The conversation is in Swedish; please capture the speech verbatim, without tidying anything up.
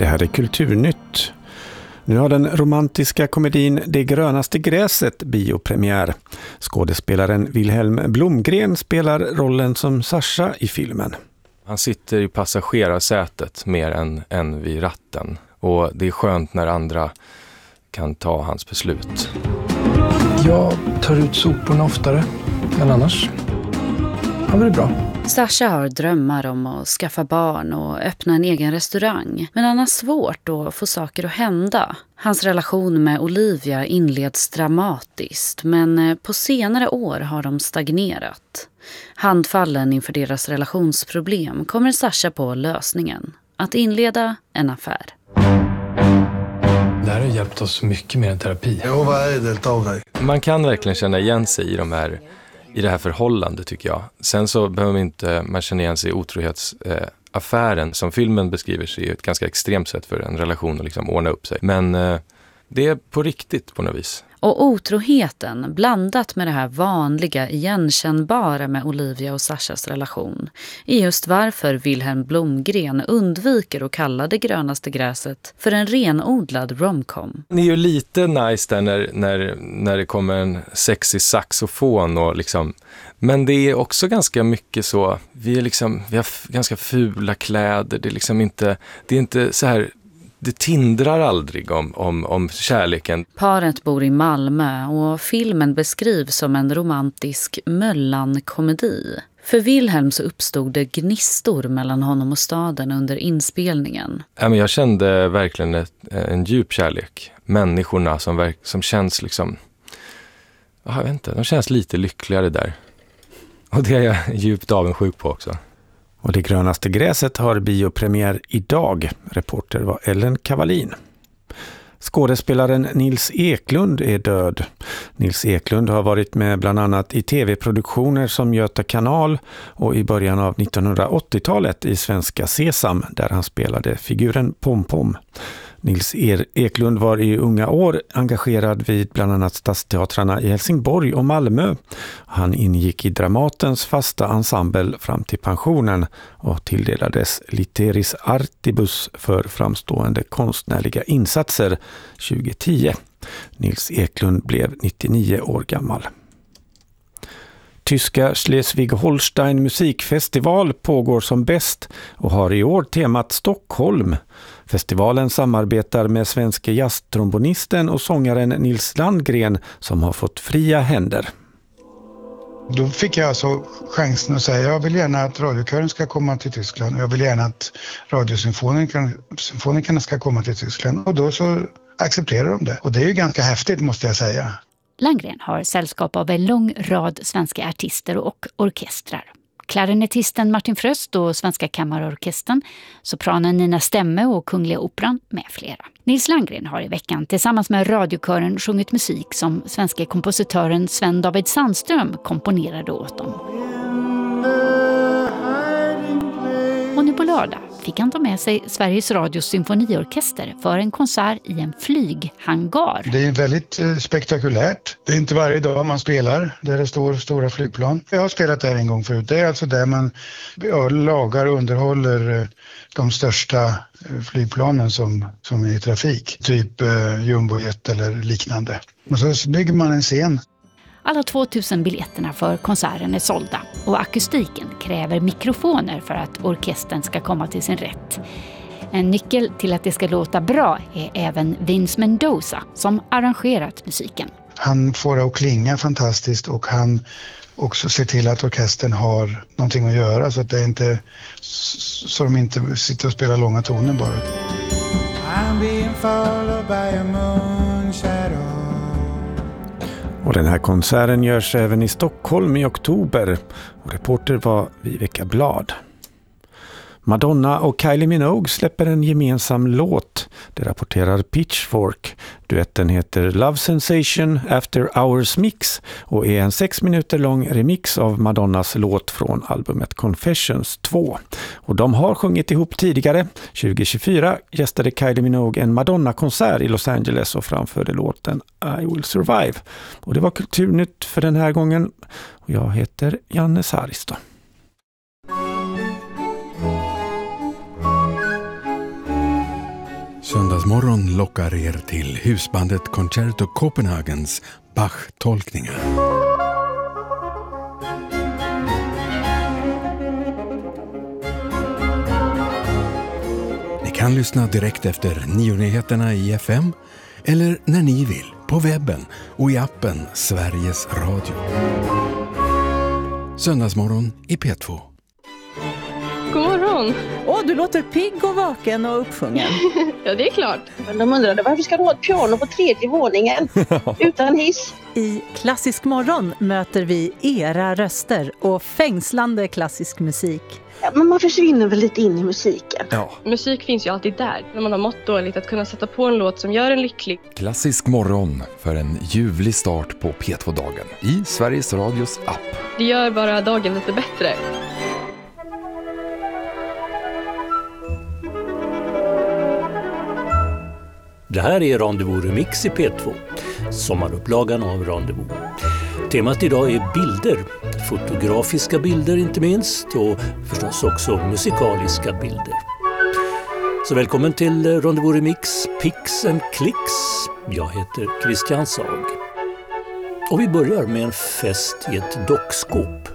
Det här är Kulturnytt. Nu har den romantiska komedin Det grönaste gräset biopremiär. Skådespelaren Wilhelm Blomgren spelar rollen som Sasha i filmen. Han sitter i passagerarsätet mer än, än vid ratten. Och det är skönt när andra kan ta hans beslut. Jag tar ut soporna oftare än annars. Ja, men det är bra. Sasha har drömmar om att skaffa barn och öppna en egen restaurang. Men han har svårt att få saker att hända. Hans relation med Olivia inleds dramatiskt, men på senare år har de stagnerat. Handfallen inför deras relationsproblem kommer Sasha på lösningen. Att inleda en affär. Det här har hjälpt oss mycket mer än terapi. Jo, vad är det av dig? Man kan verkligen känna igen sig i de här... i det här förhållandet tycker jag. Sen så behöver man inte man känna igen sig i otrohetsaffären eh, som filmen beskriver sig är ett ganska extremt sätt för en relation att liksom ordna upp sig. Men eh, det är på riktigt på något vis. Och otroheten blandat med det här vanliga igenkännbara med Olivia och Sashas relation är just varför Wilhelm Blomgren undviker att kalla Det grönaste gräset för en renodlad romcom. Det är ju lite nice där när, när, när det kommer en sexig saxofon och liksom, men det är också ganska mycket så, vi är liksom, vi har f- ganska fula kläder, det är liksom inte, det är inte så här. Det tindrar aldrig om, om, om kärleken. Paret bor i Malmö och filmen beskrivs som en romantisk möllankomedi. För Wilhelm så uppstod det gnistor mellan honom och staden under inspelningen. Ja, men jag kände verkligen ett, en djup kärlek. Människorna som, verk, som känns liksom... Jag vet inte, de känns lite lyckligare där. Och det är jag djupt avundsjuk på också. Och Det grönaste gräset har biopremiär idag. Reporter var Ellen Kavalin. Skådespelaren Nils Eklund är död. Nils Eklund har varit med bland annat i tv-produktioner som Göta kanal och i början av nittonhundraåttiotalet i Svenska Sesam där han spelade figuren Pom Pom. Nils Eklund var i unga år engagerad vid bland annat stadsteatrarna i Helsingborg och Malmö. Han ingick i Dramatens fasta ensemble fram till pensionen och tilldelades Litteris Artibus för framstående konstnärliga insatser tjugohundratio. Nils Eklund blev nittionio år gammal. Tyska Schleswig-Holstein musikfestival pågår som bäst och har i år temat Stockholm. Festivalen samarbetar med svenska jazztrombonisten och sångaren Nils Landgren som har fått fria händer. Då fick jag alltså chansen att säga jag vill gärna att radiokören ska komma till Tyskland och jag vill gärna att radiosymfonikerna ska komma till Tyskland. Och då så accepterar de det. Och det är ju ganska häftigt måste jag säga. Landgren har sällskap av en lång rad svenska artister och orkestrar. Klarinettisten Martin Fröst och Svenska kammarorkestern, sopranen Nina Stämme och Kungliga Operan med flera. Nils Landgren har i veckan tillsammans med radiokören sjungit musik som svenska kompositören Sven David Sandström komponerade åt dem. Och nu på lördag fick han ta med sig Sveriges Radios symfoniorkester för en konsert i en flyghangar. Det är väldigt eh, spektakulärt. Det är inte varje dag man spelar där det står stora flygplan. Jag har spelat där en gång förut. Det är alltså där man ja, lagar och underhåller eh, de största eh, flygplanen som, som är i trafik. Typ eh, jumbojet eller liknande. Och så bygger man en scen. Alla tvåtusen biljetterna för konserten är sålda och akustiken kräver mikrofoner för att orkestern ska komma till sin rätt. En nyckel till att det ska låta bra är även Vince Mendoza som arrangerat musiken. Han får det att klinga fantastiskt och han också ser till att orkestern har någonting att göra så att det inte så de inte sitter och spelar långa toner bara. I'm being followed by a moon shadow. Och den här konserten görs även i Stockholm i oktober och reporter var Viveka Blad. Madonna och Kylie Minogue släpper en gemensam låt. Det rapporterar Pitchfork. Duetten heter Love Sensation After Hours Mix och är en sex minuter lång remix av Madonnas låt från albumet Confessions två. Och de har sjungit ihop tidigare. tjugo tjugofyra gästade Kylie Minogue en Madonna-konsert i Los Angeles och framförde låten I Will Survive. Och det var Kulturnytt för den här gången. Och jag heter Janne Saristo. Söndagsmorgon lockar er till husbandet Concerto Copenhagens Bach-tolkningar. Ni kan lyssna direkt efter nio-nyheterna i F M eller när ni vill på webben och i appen Sveriges Radio. Söndagsmorgon i P två. God morgon! Åh, du låter pigg och vaken och uppsjungen. Ja, det är klart. Men de undrade varför ska du ha ett piano på tredje våningen utan hiss? I Klassisk morgon möter vi era röster och fängslande klassisk musik. Ja, men man försvinner väl lite in i musiken. Ja. Musik finns ju alltid där. När man har mått dåligt att kunna sätta på en låt som gör en lycklig. Klassisk morgon för en ljuvlig start på P två-dagen i Sveriges Radios app. Det gör bara dagen lite bättre. Det här är Rendezvous Remix i P två, sommarupplagan av Rendezvous. Temat idag är bilder, fotografiska bilder inte minst och förstås också musikaliska bilder. Så välkommen till Rendezvous Remix, Pix and Clicks. Jag heter Christian Sag. Och vi börjar med en fest i ett dockskåp.